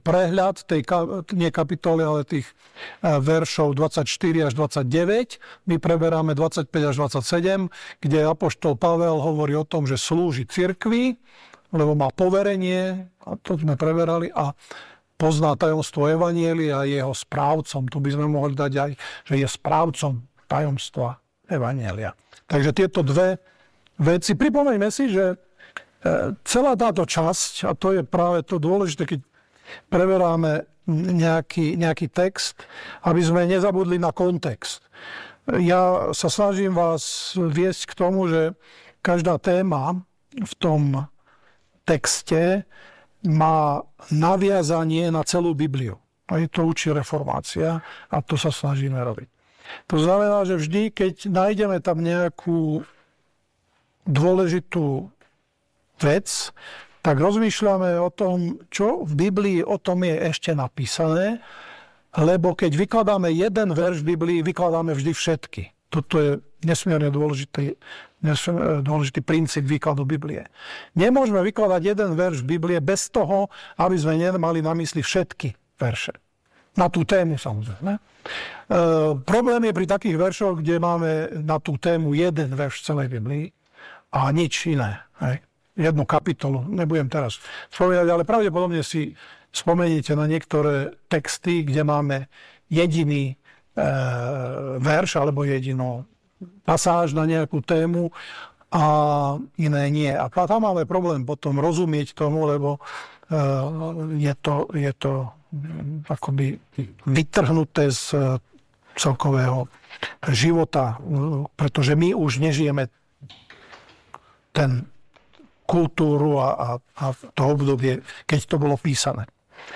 prehľad tej, nie kapitoly, ale tých veršov 24 až 29. My preberáme 25 až 27, kde apoštol Pavel hovorí o tom, že slúži cirkvi, lebo má poverenie, a to sme preberali, a pozná tajomstvo evanjelia a jeho správcom. Tu by sme mohli dať aj, že je správcom tajomstva evanjelia. Takže tieto dve veci. Pripomeňme si, že celá táto časť, a to je práve to dôležité, keď preberáme nejaký text, aby sme nezabudli na kontext. Ja sa snažím vás viesť k tomu, že každá téma v tom texte má naviazanie na celú Bibliu. A to učí reformácia a to sa snažíme robiť. To znamená, že vždy, keď nájdeme tam nejakú dôležitú vec, tak rozmýšľame o tom, čo v Biblii o tom je ešte napísané, lebo keď vykladáme jeden verš v Biblii, vykladáme vždy všetky. Toto je nesmierne dôležitý princíp výkladu Biblie. Nemôžeme vykladať jeden verš v Biblie bez toho, aby sme nemali na mysli všetky verše. Na tú tému, samozrejme. Problém je pri takých veršoch, kde máme na tú tému jeden verš v celej Biblii a nič iné. Hej. Jednu kapitolu, nebudem teraz spomínať, ale pravdepodobne si spomeniete na niektoré texty, kde máme jediný verš alebo jedinú pasáž na nejakú tému a iné nie. A tam máme problém potom rozumieť tomu, lebo je to akoby vytrhnuté z celkového života, pretože my už nežijeme ten kultúru a to obdobie, keď to bolo písané.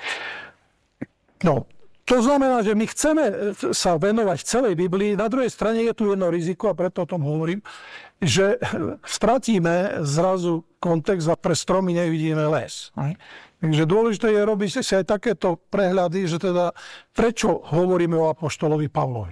No, to znamená, že my chceme sa venovať celej Biblii. Na druhej strane je tu jedno riziko, a preto o tom hovorím, že stratíme zrazu kontext a pre stromy nevidíme les. Takže dôležité je robiť si aj takéto prehľady, že teda prečo hovoríme o apoštolovi Pavlovi.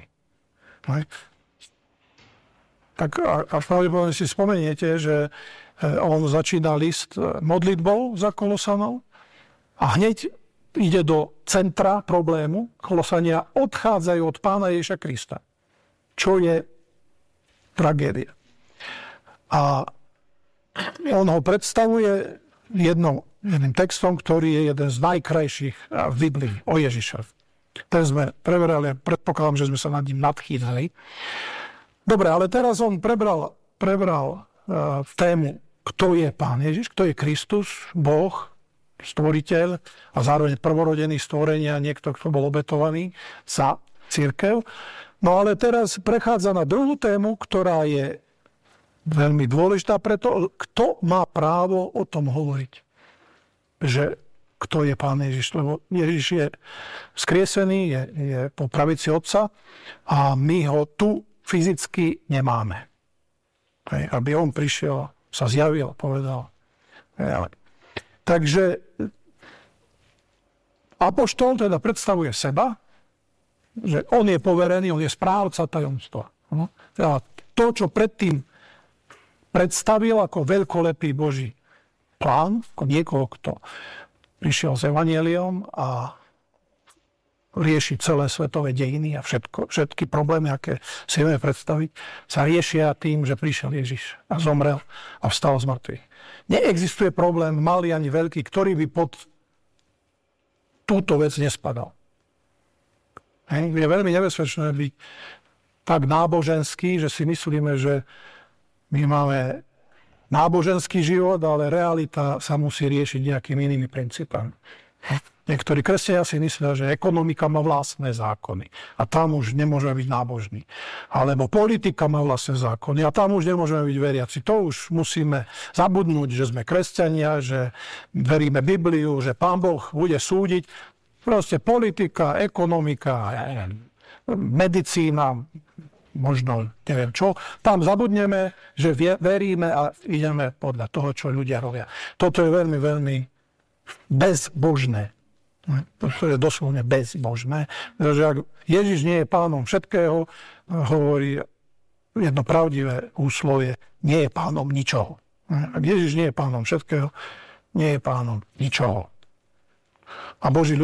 Tak až pravdepodobne si spomeniete, že on začína list modlitbou za Kolosanov a hneď ide do centra problému. Kolosania odchádzajú od Pána Ježiša Krista, čo je tragédia. A on ho predstavuje jedným textom, ktorý je jeden z najkrajších v Biblii o Ježišovi. Ten sme preberali, predpokladám, že sme sa nad ním nadchýnali. Dobre, ale teraz on prebral tému, kto je Pán Ježiš, kto je Kristus, Boh, stvoriteľ a zároveň prvorodený stvorenia, niekto, kto bol obetovaný za cirkev. No ale teraz prechádza na druhú tému, ktorá je veľmi dôležitá preto, kto má právo o tom hovoriť. Že kto je Pán Ježiš, lebo Ježiš je skriesený, je po pravici Otca a my ho tu fyzicky nemáme. Aby on prišiel, sa zjavil, povedal. Takže apoštol teda predstavuje seba, že on je poverený, on je správca tajomstva. Teda to, čo predtým predstavil ako veľkolepý Boží plán, ako niekoho, kto prišiel s evanjeliom a rieši celé svetové dejiny a všetky problémy, aké si vieme predstaviť, sa riešia tým, že prišiel Ježiš a zomrel a vstal z mŕtvych. Neexistuje problém, malý ani veľký, ktorý by pod túto vec nespadal. Je veľmi nebezpečné byť tak náboženský, že si myslíme, že my máme náboženský život, ale realita sa musí riešiť nejakými inými princípami. Niektorí kresťania si myslia, že ekonomika má vlastné zákony a tam už nemôžeme byť nábožní. Alebo politika má vlastné zákony a tam už nemôžeme byť veriaci. To už musíme zabudnúť, že sme kresťania, že veríme Bibliu, že Pán Boh bude súdiť. Proste politika, ekonomika, medicína, možno neviem čo. Tam zabudneme, že veríme a ideme podľa toho, čo ľudia robia. Toto je veľmi, veľmi bezbožné. To je doslovne bezbožné. Pretože ak Ježiš nie je pánom všetkého, hovorí jedno pravdivé úslovie, nie je pánom ničoho. Ak Ježiš nie je pánom všetkého, nie je pánom ničoho. A Boží